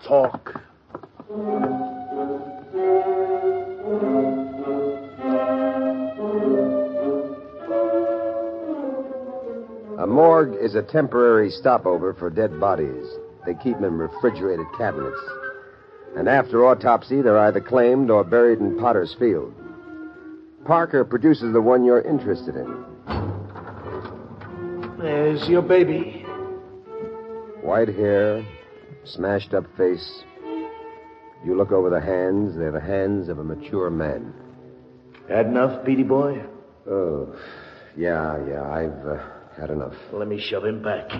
talk. A morgue is a temporary stopover for dead bodies. They keep them in refrigerated cabinets. And after autopsy, they're either claimed or buried in Potter's Field. Parker produces the one you're interested in. There's your baby. White hair, smashed up face. You look over the hands, they're the hands of a mature man. Had enough, Petey boy? Oh, yeah, I've had enough. Let me shove him back.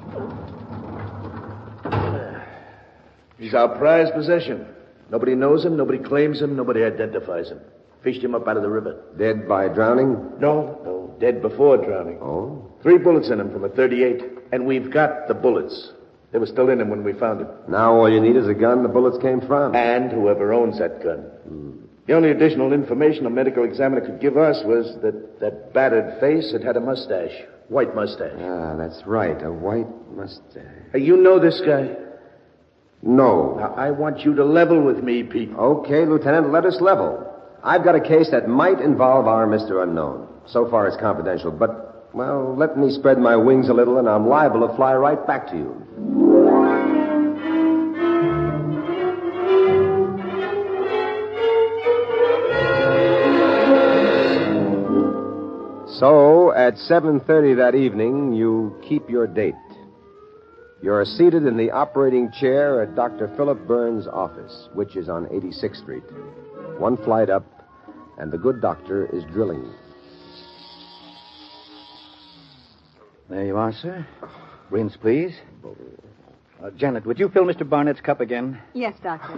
He's our prized possession. Nobody knows him, nobody claims him, nobody identifies him. Fished him up out of the river. Dead by drowning? No, dead before drowning. Oh? 3 bullets in him from a .38, and we've got the bullets. They were still in him when we found him. Now all you need is a gun the bullets came from. And whoever owns that gun. The only additional information a medical examiner could give us was that battered face had a mustache. White mustache. Ah, that's right, a white mustache. Hey, you know this guy? No. Now, I want you to level with me, Pete. Okay, Lieutenant, let us level. I've got a case that might involve our Mr. Unknown. So far, it's confidential, but, well, let me spread my wings a little, and I'm liable to fly right back to you. So, at 7:30 that evening, you keep your date. You're seated in the operating chair at Dr. Philip Burns' office, which is on 86th Street. 1 flight up, and the good doctor is drilling. There you are, sir. Rinse, please. Janet, would you fill Mr. Barnett's cup again? Yes, Doctor.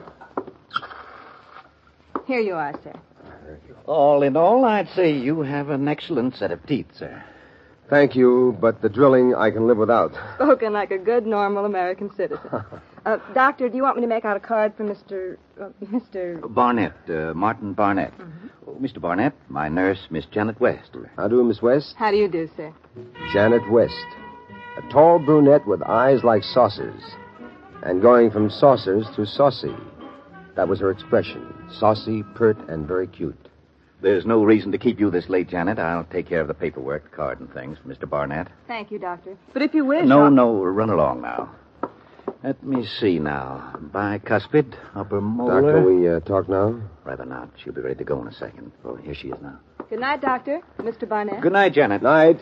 Here you are, sir. All in all, I'd say you have an excellent set of teeth, sir. Thank you, but the drilling I can live without. Spoken like a good, normal American citizen. Doctor, do you want me to make out a card for Mr. Barnett, Martin Barnett. Mm-hmm. Mr. Barnett, my nurse, Miss Janet West. How do, Miss West? How do you do, sir? Janet West. A tall brunette with eyes like saucers. And going from saucers to saucy. That was her expression. Saucy, pert, and very cute. There's no reason to keep you this late, Janet. I'll take care of the paperwork, the card and things for Mr. Barnett. Thank you, Doctor. But if you wish... No, run along now. Let me see now. Bicuspid, upper molar... Doctor, we talk now? Rather not. She'll be ready to go in a second. Oh, here she is now. Good night, Doctor. Mr. Barnett. Good night, Janet. Night.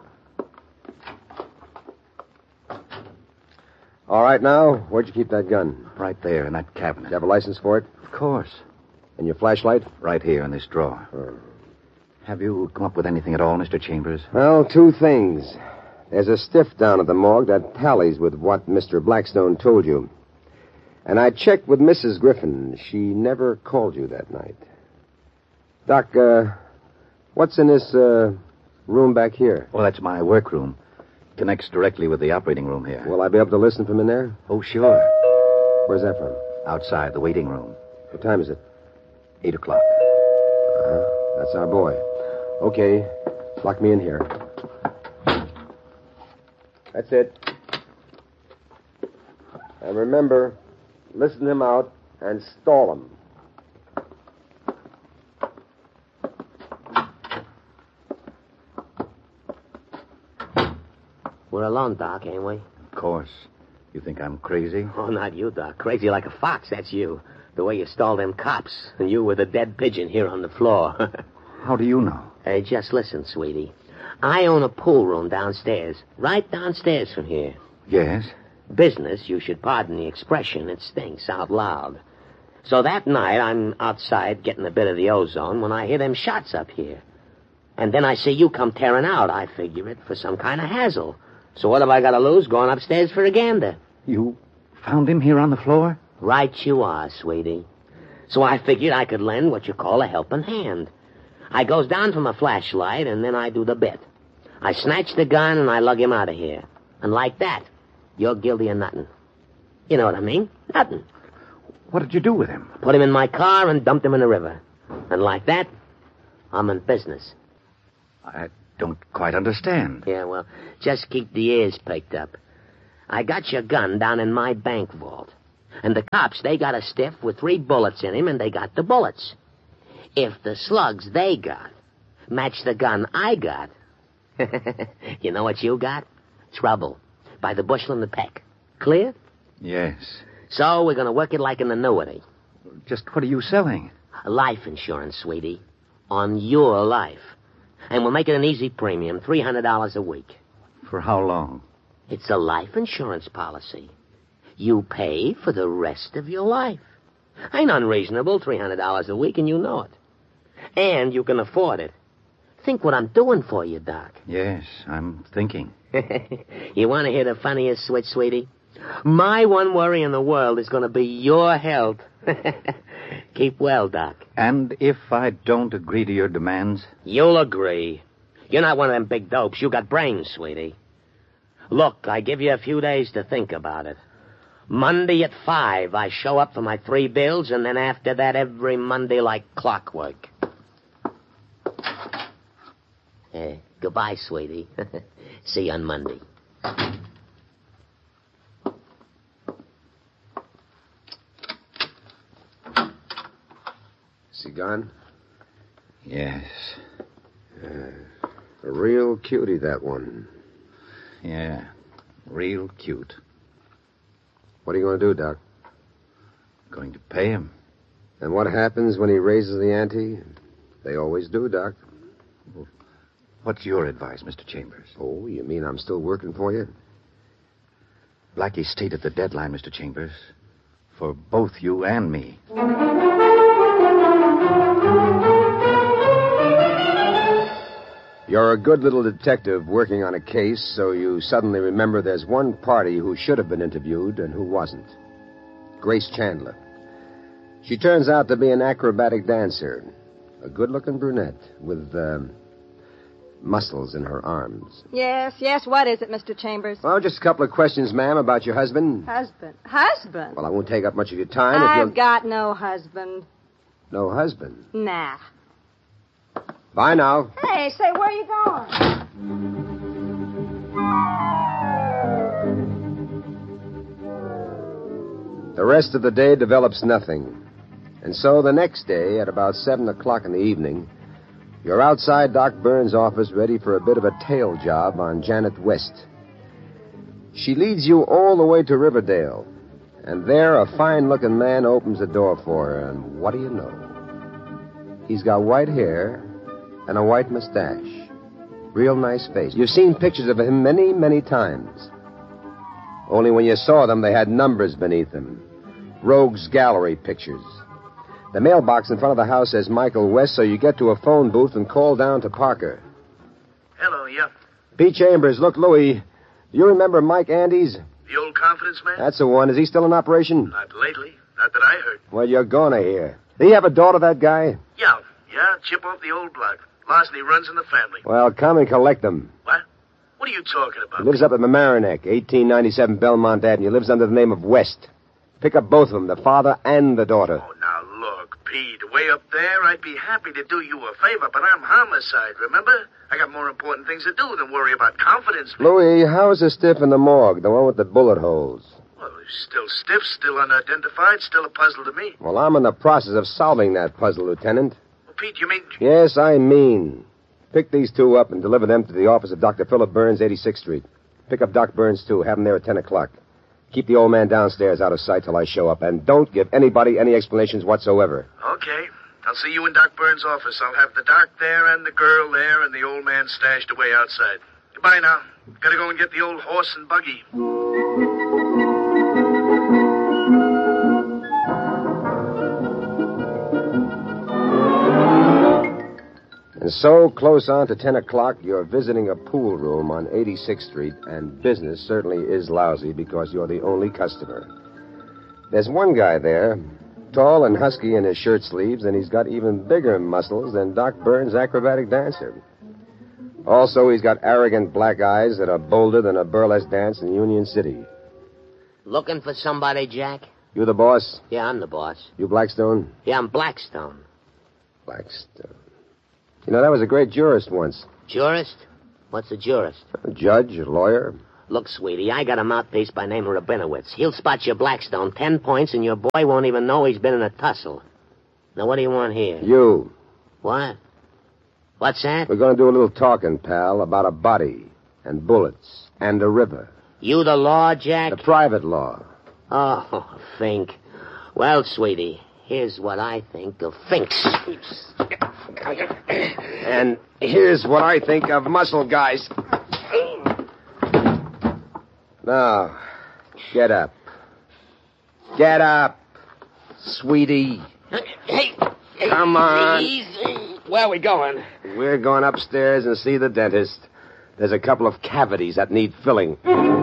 All right, now, where'd you keep that gun? Right there in that cabinet. Do you have a license for it? Of course. And your flashlight? Right here in this drawer. Have you come up with anything at all, Mr. Chambers? Well, 2 things. There's a stiff down at the morgue that tallies with what Mr. Blackstone told you. And I checked with Mrs. Griffin. She never called you that night. Doc, what's in this room back here? Oh, that's my workroom. Connects directly with the operating room here. Will I be able to listen from in there? Oh, sure. Where's that from? Outside, the waiting room. What time is it? 8 o'clock. That's our boy. Okay, lock me in here. That's it. And remember, listen him out and stall him. We're alone, Doc, ain't we? Of course. You think I'm crazy? Oh, not you, Doc. Crazy like a fox, that's you. The way you stalled them cops. And you with a dead pigeon here on the floor. How do you know? Hey, just listen, sweetie. I own a pool room downstairs. Right downstairs from here. Yes? Business, you should pardon the expression, it stinks out loud. So that night, I'm outside getting a bit of the ozone when I hear them shots up here. And then I see you come tearing out. I figure it for some kind of hassle. So what have I got to lose going upstairs for a gander? You found him here on the floor? Right you are, sweetie. So I figured I could lend what you call a helping hand. I goes down for my flashlight, and then I do the bit. I snatch the gun, and I lug him out of here. And like that, you're guilty of nothing. You know what I mean? Nothing. What did you do with him? Put him in my car and dumped him in the river. And like that, I'm in business. I don't quite understand. Yeah, well, just keep the ears picked up. I got your gun down in my bank vault. And the cops, they got a stiff with 3 bullets in him, and they got the bullets. If the slugs they got match the gun I got, you know what you got? Trouble. By the bushel and the peck. Clear? Yes. So we're going to work it like an annuity. Just what are you selling? Life insurance, sweetie. On your life. And we'll make it an easy premium, $300 a week. For how long? It's a life insurance policy. You pay for the rest of your life. Ain't unreasonable, $300 a week, and you know it. And you can afford it. Think what I'm doing for you, Doc. Yes, I'm thinking. You want to hear the funniest switch, sweetie? My one worry in the world is going to be your health. Keep well, Doc. And if I don't agree to your demands? You'll agree. You're not one of them big dopes. You got brains, sweetie. Look, I give you a few days to think about it. Monday at 5, I show up for my 3 bills, and then after that, every Monday like clockwork. Goodbye, sweetie. See you on Monday. Is he gone? Yes. A real cutie, that one. Yeah. Real cute. What are you going to do, Doc? Going to pay him. And what happens when he raises the ante? They always do, Doc. What's your advice, Mr. Chambers? Oh, you mean I'm still working for you? Blackie stated the deadline, Mr. Chambers. For both you and me. You're a good little detective working on a case, so you suddenly remember there's one party who should have been interviewed and who wasn't. Grace Chandler. She turns out to be an acrobatic dancer. A good-looking brunette with, muscles in her arms. Yes, what is it, Mr. Chambers? Well, just a couple of questions, ma'am, about your husband. Husband? Well, I won't take up much of your time. I've got no husband. No husband? Nah. Bye now. Hey, say, where are you going? The rest of the day develops nothing. And so the next day, at about 7 o'clock in the evening, you're outside Doc Burns' office ready for a bit of a tail job on Janet West. She leads you all the way to Riverdale. And there, a fine-looking man opens the door for her. And what do you know? He's got white hair and a white mustache. Real nice face. You've seen pictures of him many, many times. Only when you saw them, they had numbers beneath them. Rogues Gallery pictures. The mailbox in front of the house says Michael West, so you get to a phone booth and call down to Parker. Hello, yeah. P. Chambers, look, Louie, do you remember Mike Andes? The old confidence man? That's the one. Is he still in operation? Not lately. Not that I heard. Well, you're gonna hear. Did he have a daughter, that guy? Yeah, chip off the old block. Larceny runs in the family. Well, come and collect them. What? What are you talking about? He lives up at Mamaroneck, 1897 Belmont Avenue. He lives under the name of West. Pick up both of them, the father and the daughter. Oh, now look, Pete, way up there, I'd be happy to do you a favor, but I'm homicide, remember? I got more important things to do than worry about confidence. Louis, how is the stiff in the morgue, the one with the bullet holes? Well, he's still stiff, still unidentified, still a puzzle to me. Well, I'm in the process of solving that puzzle, Lieutenant. Well, Pete, you mean... Yes, I mean. Pick these two up and deliver them to the office of Dr. Philip Burns, 86th Street. Pick up Doc Burns, too. Have him there at 10 o'clock. Keep the old man downstairs out of sight till I show up, and don't give anybody any explanations whatsoever. Okay. I'll see you in Doc Burns' office. I'll have the doc there and the girl there and the old man stashed away outside. Goodbye now. Gotta go and get the old horse and buggy. And so, close on to 10 o'clock, you're visiting a pool room on 86th Street, and business certainly is lousy because you're the only customer. There's one guy there, tall and husky in his shirt sleeves, and he's got even bigger muscles than Doc Burns' acrobatic dancer. Also, he's got arrogant black eyes that are bolder than a burlesque dance in Union City. Looking for somebody, Jack? You the boss? Yeah, I'm the boss. You Blackstone? Yeah, I'm Blackstone. Blackstone. You know, that was a great jurist once. Jurist? What's a jurist? A judge, a lawyer. Look, sweetie, I got a mouthpiece by name of Rabinowitz. He'll spot your Blackstone 10 points, and your boy won't even know he's been in a tussle. Now, what do you want here? You. What? What's that? We're going to do a little talking, pal, about a body and bullets and a river. You the law, Jack? The private law. Oh, Fink. Well, sweetie, here's what I think of Finks. And here's what I think of muscle guys. Now, get up. Get up, sweetie. Hey, Come on. Easy. Where are we going? We're going upstairs and see the dentist. There's a couple of cavities that need filling.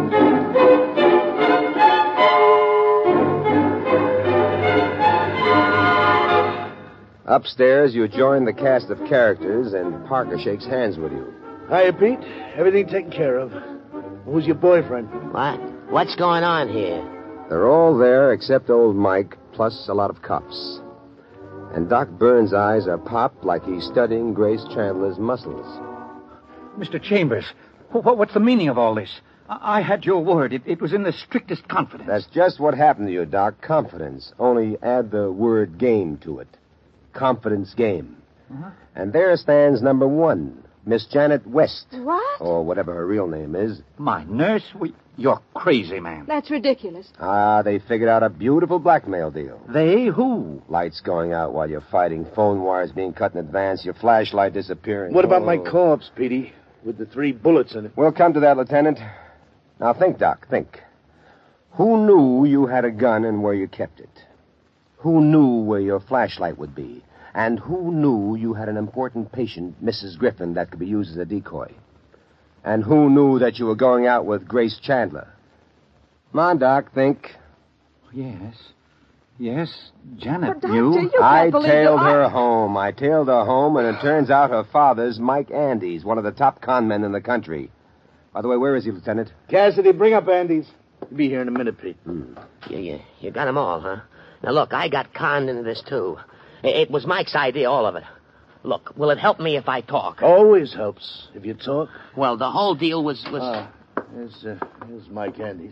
Upstairs, you join the cast of characters, and Parker shakes hands with you. Hiya, Pete. Everything taken care of. Who's your boyfriend? What? What's going on here? They're all there except old Mike, plus a lot of cops. And Doc Burns' eyes are popped like he's studying Grace Chandler's muscles. Mr. Chambers, what's the meaning of all this? I had your word. It was in the strictest confidence. That's just what happened to you, Doc. Confidence. Only add the word game to it. Confidence game. Uh-huh. And there stands number 1, Miss Janet West. What? Or whatever her real name is. My nurse? You're crazy, man. That's ridiculous. They figured out a beautiful blackmail deal. They? Who? Lights going out while you're fighting, phone wires being cut in advance, your flashlight disappearing. What about my corpse, Petey? With the 3 bullets in it. We'll come to that, Lieutenant. Now think, Doc, think. Who knew you had a gun and where you kept it? Who knew where your flashlight would be? And who knew you had an important patient, Mrs. Griffin, that could be used as a decoy? And who knew that you were going out with Grace Chandler? Come on, Doc, think. Yes. Yes, Janet But, Doctor, knew. you can't I believe tailed that her home. I tailed her home, and it turns out her father's Mike Andes, one of the top con men in the country. By the way, where is he, Lieutenant? Cassidy, bring up Andy's. He'll be here in a minute, Pete. You got them all, huh? Now, look, I got conned into this, too. It was Mike's idea, all of it. Look, will it help me if I talk? Always helps if you talk. Well, the whole deal was... Here's Mike Andes.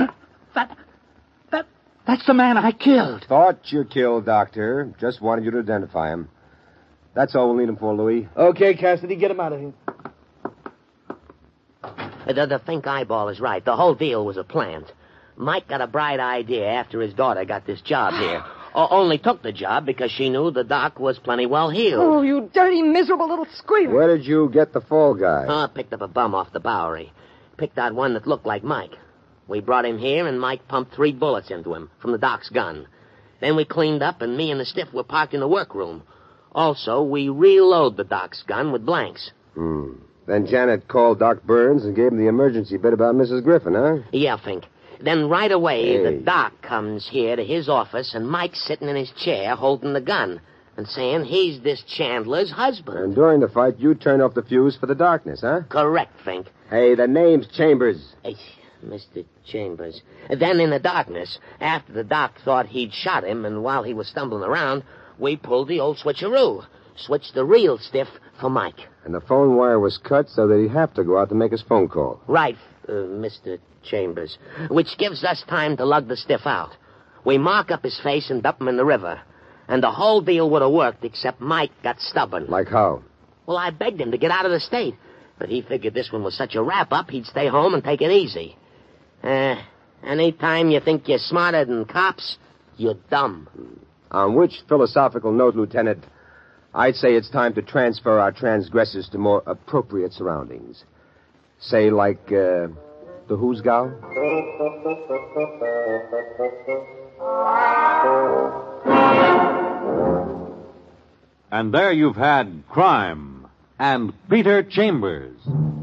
That's the man I killed. Thought you killed, Doctor. Just wanted you to identify him. That's all we'll need him for, Louis. Okay, Cassidy, get him out of here. The Fink eyeball is right. The whole deal was a plant. Mike got a bright idea after his daughter got this job here. Only took the job because she knew the doc was plenty well healed. Oh, you dirty, miserable little squealer. Where did you get the fall guy? Picked up a bum off the Bowery. Picked out one that looked like Mike. We brought him here, and Mike pumped 3 bullets into him from the doc's gun. Then we cleaned up, and me and the stiff were parked in the workroom. Also, we reload the doc's gun with blanks. Then Janet called Doc Burns and gave him the emergency bit about Mrs. Griffin, huh? Yeah, Fink. Then right away, Hey. the doc comes here to his office, and Mike's sitting in his chair holding the gun and saying he's this Chandler's husband. And during the fight, you turned off the fuse for the darkness, huh? Correct, Fink. Hey, the name's Chambers. Hey, Mr. Chambers. Then in the darkness, after the doc thought he'd shot him, and while he was stumbling around, we pulled the old switcheroo. Switched the real stiff for Mike. And the phone wire was cut so that he'd have to go out to make his phone call. Right, Mr. Chambers. Which gives us time to lug the stiff out. We mark up his face and dump him in the river. And the whole deal would have worked, except Mike got stubborn. Like how? Well, I begged him to get out of the state. But he figured this one was such a wrap-up, he'd stay home and take it easy. Anytime you think you're smarter than cops, you're dumb. On which philosophical note, Lieutenant, I'd say it's time to transfer our transgressors to more appropriate surroundings. Say, like, the Hoosgow? And there you've had Crime and Peter Chambers.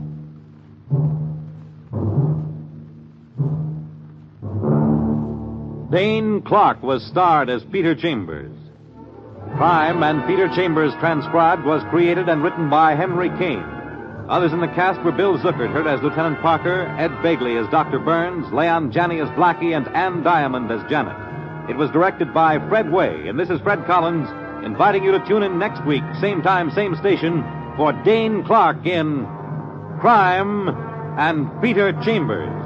Dane Clark was starred as Peter Chambers. Crime and Peter Chambers Transcribed was created and written by Henry Kane. Others in the cast were Bill Zuckert, heard as Lieutenant Parker, Ed Begley as Dr. Burns, Leon Janney as Blackie, and Ann Diamond as Janet. It was directed by Fred Way, and this is Fred Collins, inviting you to tune in next week, same time, same station, for Dane Clark in Crime and Peter Chambers.